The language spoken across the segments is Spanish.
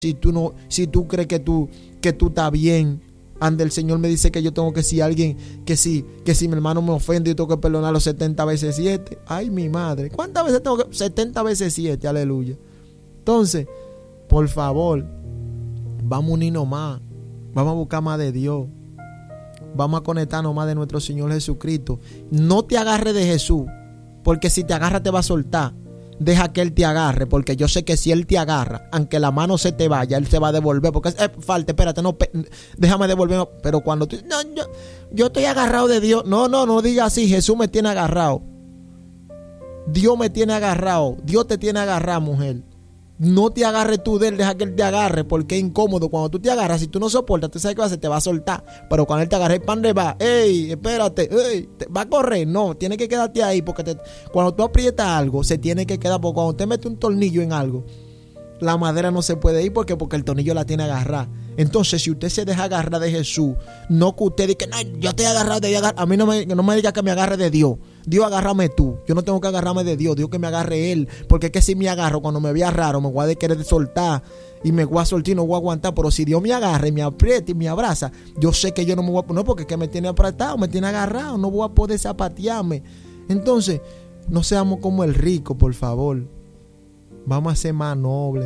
si tú crees que tú estás bien, ande el Señor me dice que yo tengo que si alguien, que si mi hermano me ofende, yo tengo que perdonarlo 70 veces 7. Ay, mi madre, ¿cuántas veces tengo que? 70 veces 7, aleluya. Entonces, por favor, vamos a unirnos más, vamos a buscar más de Dios, vamos a conectarnos más de nuestro Señor Jesucristo. No te agarres de Jesús, porque si te agarra te va a soltar. Deja que Él te agarre, porque yo sé que si Él te agarra, aunque la mano se te vaya, Él se va a devolver, porque falta, espérate, no, déjame devolver. Pero cuando tú, no, yo estoy agarrado de Dios, no digas así, Jesús me tiene agarrado, Dios me tiene agarrado, Dios te tiene agarrado, mujer. No te agarres tú de Él, deja que Él te agarre, porque es incómodo. Cuando tú te agarras, si tú no soportas, tú sabes que va a hacer, te va a soltar. Pero cuando Él te agarre, ¿para dónde va? ¡Ey, espérate! ¡Ey! ¿Va a correr? No, tiene que quedarte ahí, porque cuando tú aprietas algo, se tiene que quedar, porque cuando usted mete un tornillo en algo, la madera no se puede ir, porque el tornillo la tiene agarrada. Entonces, si usted se deja agarrar de Jesús, no que usted diga, no, yo estoy agarrado de Dios, a mí no me diga que me agarre de Dios. Dios, agárrame tú. Yo no tengo que agarrarme de Dios, Dios que me agarre Él. Porque es que si me agarro, cuando me vea raro, me voy a querer soltar y me voy a soltar y no voy a aguantar. Pero si Dios me agarra y me aprieta y me abraza, yo sé que yo no me voy a poner, no, porque es que me tiene apretado, me tiene agarrado, no voy a poder zapatearme. Entonces, no seamos como el rico, por favor. Vamos a ser más nobles,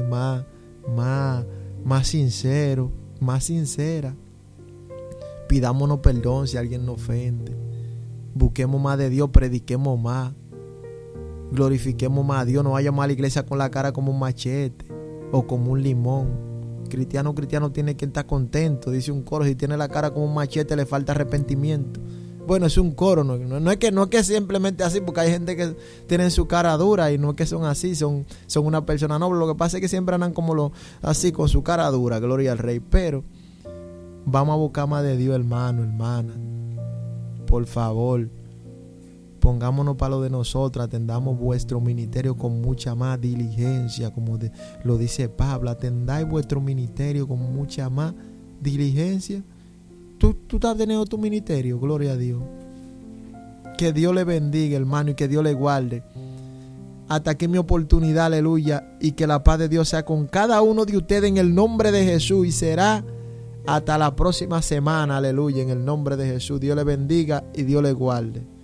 más sinceros, más sinceras. Pidámonos perdón si alguien nos ofende. Busquemos más de Dios, prediquemos más, glorifiquemos más a Dios. No vayamos a la iglesia con la cara como un machete o como un limón. Cristiano tiene que estar contento. Dice un coro, si tiene la cara como un machete le falta arrepentimiento. Bueno, es un coro, no es que simplemente así, porque hay gente que tienen su cara dura y no es que son así, son una persona noble. Lo que pasa es que siempre andan como así con su cara dura, gloria al Rey. Pero vamos a buscar más de Dios, hermano, hermana. Por favor, pongámonos para lo de nosotros, atendamos vuestro ministerio con mucha más diligencia, como lo dice Pablo, atendáis vuestro ministerio con mucha más diligencia. Tú estás teniendo tu ministerio, gloria a Dios. Que Dios le bendiga, hermano, y que Dios le guarde. Hasta aquí mi oportunidad, aleluya, y que la paz de Dios sea con cada uno de ustedes en el nombre de Jesús, y será hasta la próxima semana, aleluya, en el nombre de Jesús. Dios le bendiga y Dios le guarde.